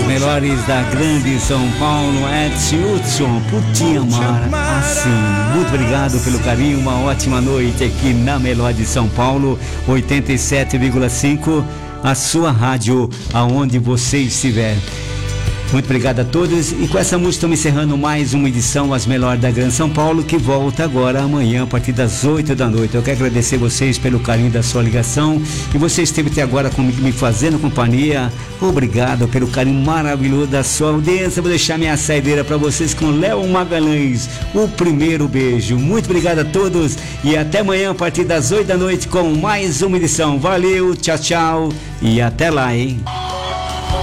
melhores da grande São Paulo, Edson Hudson, por te amar assim. Muito obrigado pelo carinho, uma ótima noite aqui na Melhor de São Paulo, 87,5, a sua rádio, aonde você estiver. Muito obrigado a todos, e com essa música estamos encerrando mais uma edição As Melhores da Grande São Paulo, que volta agora amanhã a partir das 8 da noite. Eu quero agradecer vocês pelo carinho da sua ligação, e você esteve até agora comigo, me fazendo companhia. Obrigado pelo carinho maravilhoso da sua audiência. Vou deixar minha saideira para vocês com Léo Magalhães, o primeiro beijo. Muito obrigado a todos, e até amanhã a partir das 8 da noite com mais uma edição. Valeu, tchau, tchau, e até lá, hein?